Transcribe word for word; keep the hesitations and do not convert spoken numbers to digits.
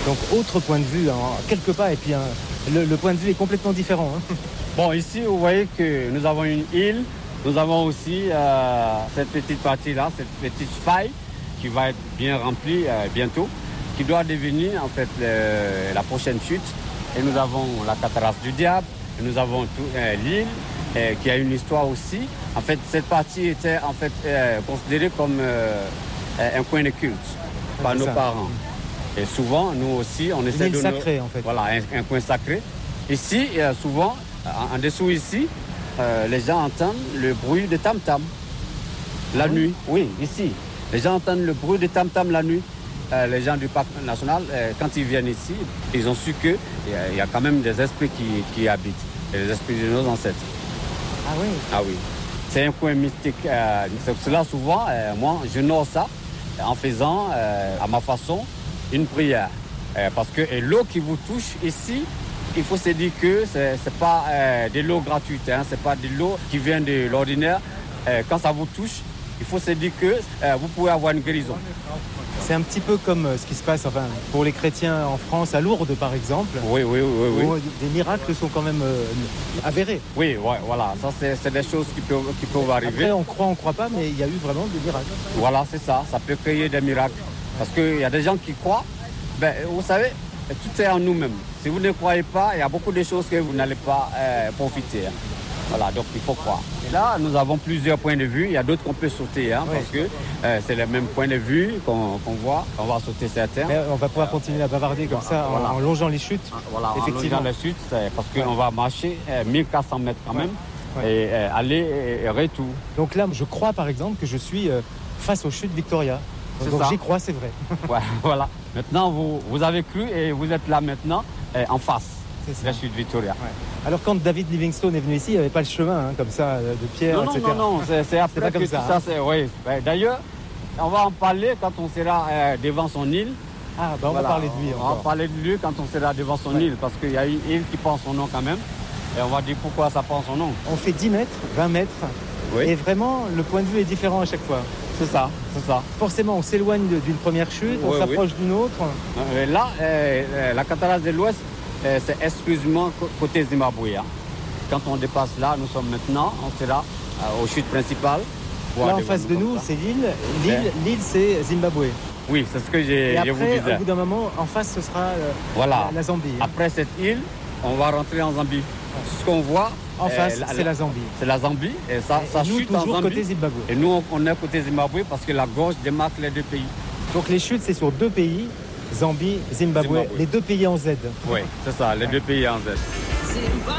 Donc autre point de vue, hein, quelques pas, et puis hein, le, le point de vue est complètement différent. Hein. Bon, ici, vous voyez que nous avons une île. Nous avons aussi euh, cette petite partie-là, cette petite faille qui va être bien remplie euh, bientôt, qui doit devenir en fait le, la prochaine chute. Et nous avons la cataracte du diable, et nous avons tout, euh, l'île euh, qui a une histoire aussi. En fait, cette partie était en fait euh, considérée comme euh, un coin de culte par nos ça. parents. Et souvent, nous aussi, on essaie une de... Une île sacrée, en fait. Voilà, un, un coin sacré. Ici, euh, souvent, en, en dessous ici, Euh, les gens entendent le bruit de tam-tam la ah nuit. Oui, ici. Les gens entendent le bruit de tam-tam la nuit. Euh, les gens du parc national, euh, quand ils viennent ici, ils ont su qu'il y, y a quand même des esprits qui, qui habitent. Les esprits de nos ancêtres. Ah oui? Ah oui. C'est un coin mystique. Euh, c'est pour cela, souvent, euh, moi, je nourris ça en faisant, euh, à ma façon, une prière. Euh, parce que l'eau qui vous touche ici, il faut se dire que ce n'est pas euh, de l'eau gratuite, hein, ce n'est pas de l'eau qui vient de l'ordinaire. Euh, quand ça vous touche, il faut se dire que euh, vous pouvez avoir une guérison. C'est un petit peu comme ce qui se passe enfin, pour les chrétiens en France, à Lourdes par exemple. Oui, oui, oui. oui. Où des miracles sont quand même euh, avérés. Oui, ouais, voilà, ça c'est, c'est des choses qui peuvent, qui peuvent arriver. Après on croit, on ne croit pas, mais il y a eu vraiment des miracles. Voilà, c'est ça, ça peut créer des miracles. Parce qu'il y a des gens qui croient, ben, vous savez, tout est en nous-mêmes. Si vous ne croyez pas, il y a beaucoup de choses que vous n'allez pas euh, profiter. Hein. Voilà, donc il faut croire. Et là, nous avons plusieurs points de vue. Il y a d'autres qu'on peut sauter, hein, oui. parce que euh, c'est le même point de vue qu'on, qu'on voit. On va sauter certains. Mais on va pouvoir euh, continuer à bavarder comme ça voilà. en, en longeant les chutes. Voilà, effectivement. En longeant les chutes, c'est parce qu'on ouais. va marcher euh, mille quatre cents mètres quand ouais. même ouais. et euh, aller et, et retour. Donc là, je crois par exemple que je suis euh, face aux chutes Victoria. C'est Donc ça. J'y crois, c'est vrai. Ouais, voilà. Maintenant, vous, vous avez cru et vous êtes là maintenant, euh, en face de la chute Victoria. Ouais. Alors, quand David Livingstone est venu ici, il n'y avait pas le chemin, hein, comme ça, de pierre, non, non, et cetera. Non, non, c'est, c'est après pas que comme ça. tout Hein. ça c'est, oui. Ben, d'ailleurs, on va en parler quand on sera euh, devant son île. Ah, ben on voilà. va parler de lui encore. On va parler de lui quand on sera devant son ouais. île, parce qu'il y a une île qui prend son nom quand même. Et on va dire pourquoi ça prend son nom. On fait dix mètres, vingt mètres. Oui. Et vraiment, le point de vue est différent à chaque fois. C'est ça, c'est ça. Forcément, on s'éloigne d'une première chute, on oui, s'approche oui. d'une autre. Euh, là, euh, la cataracte de l'Ouest, euh, c'est exclusivement côté Zimbabwe. Hein. Quand on dépasse là, nous sommes maintenant, on sera euh, aux chutes principales. Là, en face de nous, c'est l'île. L'île, l'île c'est Zimbabwe. Oui, c'est ce que j'ai, Et après, je vous disais. au bout d'un moment, en face, ce sera euh, voilà. la, la Zambie. Hein. Après cette île, on va rentrer en Zambie. Ce qu'on voit... En face, euh, c'est la Zambie. C'est la Zambie et ça, et ça et nous, chute en Zambie. Côté Zimbabwe. Et nous, on, on est côté Zimbabwe parce que la gorge démarque les deux pays. Donc les chutes, c'est sur deux pays, Zambie, Zimbabwe, Zimbabwe. Les deux pays en Z. Oui, c'est ça, les ouais. deux pays en Z.